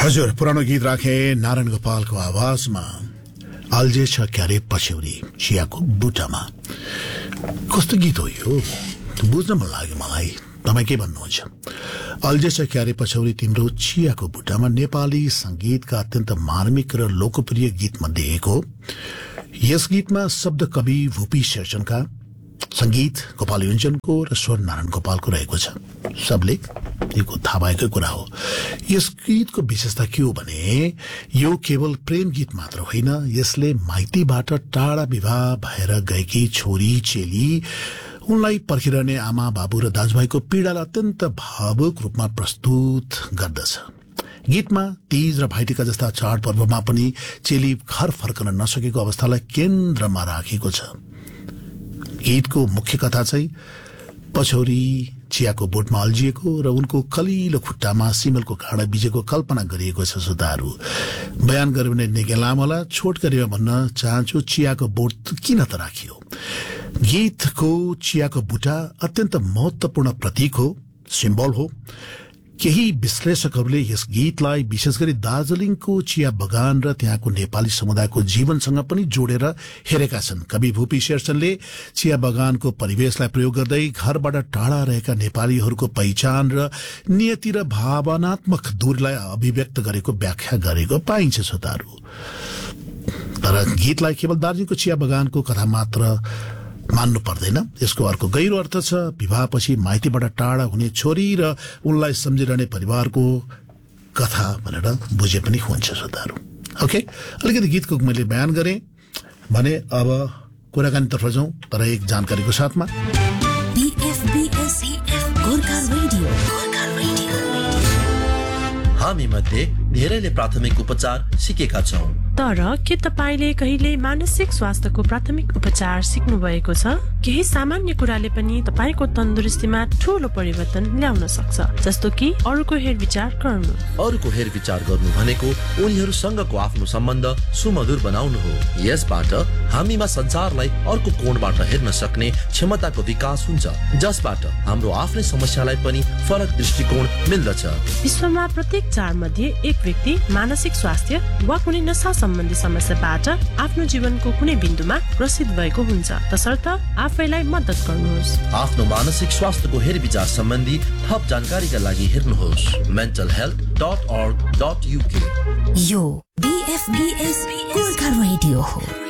हजुर पुरानो गीत राखे नारायण गोपालको आवाजमा अल्झे छ क्यारे पछ्यौरी चियाको बुटामा। कस्तो गीत हो यो, बुझ्न मन लाग्यो मलाई। तपाईँ के भन्नुहुन्छ? अल्झे छ क्यारे पछ्यौरी तिम्रो चियाको बुटामा नेपाली संगीतका अत्यन्त मार्मिक र लोकप्रिय गीत मध्ये एक हो। यस गीतमा शब्द कवि भूपी शेरचनका, संगीत गोपाल युञ्जनको र स्वर नारायण गोपालको रहेको छ। सबले यो थाहा भएकै कुरा हो। यस गीतको विशेषता के हो भने यो केवल प्रेम गीत मात्र होइन, यसले माइतीबाट टाढा विवाह भएर गएकी छोरी चेली, उनलाई पर्खिरहने आमा बाबु र दाजुभाइको पीडालाई अत्यन्त भावुक रूपमा प्रस्तुत गर्दछ। गीतमा तीज र भाइटिका जस्ता चाडपर्वमा पनि चेली घर फर्कन नसकेको अवस्थालाई केन्द्रमा राखेको छ। गीतको मुख्य कथा चाहिँ पछौरी चियाको बोटमा अल्झिएको र उनको कलिलो खुट्टामा सिमलको काँडा बिजेको कल्पना गरिएको छ। श्रोताहरू, बयान गर्यो भने निकै लामो होला, छोटकरीमा भन्न चाहन्छु चियाको बोट किन त राखियो। गीतको चियाको बुटा अत्यन्त महत्वपूर्ण प्रतीक हो, सिम्बल हो। केही विश्लेषकहरूले यस गीतलाई विशेष गरी दार्जिलिङको चिया बगान र त्यहाँको नेपाली समुदायको जीवनसँग पनि जोडेर हेरेका छन्। कवि भूपी शेरचनले चिया बगानको परिवेशलाई प्रयोग गर्दै घरबाट टाढा रहेका नेपालीहरूको पहिचान र नियति र भावनात्मक दूरीलाई अभिव्यक्त गरेको व्याख्या गरेको पाइन्छ। श्रोताहरू, तर गीतलाई केवल दार्जिलिङको चिया बगानको कथा मात्र मान्नु पर्दैन। यसको अर्को गहिरो अर्थ छ, विवाहपछि माइतीबाट टाढा हुने छोरी र उनलाई सम्झिरहने परिवारको कथा भनेर बुझे पनि हुन्छ। श्रोताहरू, ओके, अलिकति गीतको मैले बयान गरेँ भने अब कुराकानीतर्फ जाउँ, तर एक जानकारीको साथमा। हामी मध्ये धेरैले प्राथमिक उपचार सिकेका छौं, तर के तपाईले कहिले मानसिक स्वास्थ्यको प्राथमिक उपचार सिक्नु भएको छ? केही सामान्य कुराले पनि तपाईको तन्दुरुस्तीमा ठूलो परिवर्तन ल्याउन सक्छ, जस्तो कि अरूको हेरविचार गर्नु। अरूको हेरविचार गर्नु भनेको उनीहरूसँगको आफ्नो सम्बन्ध सुमधुर बनाउनु हो। यसबाट हामीमा संसारलाई अर्को कोणबाट हेर्न सक्ने क्षमताको विकास हुन्छ, जसबाट हाम्रो आफ्नै समस्यालाई पनि फरक दृष्टिकोण मिल्दछ। विश्वमा प्रत्येक 4 मध्ये एक व्यक्ति मानसिक स्वास्थ्य वा कुनै नशा सम्बन्धी समस्याबाट आफ्नो जीवनको कुनै बिन्दुमा ग्रसित भएको हुन्छ। तसर्थ आफैलाई मद्दत गर्नुहोस्। आफ्नो मानसिक स्वास्थ्यको हेरविचार सम्बन्धी थप जानकारीका लागि हेर्नुहोस् mentalhealth.org.uk। यो BFBS गोर्खा रेडियो हो।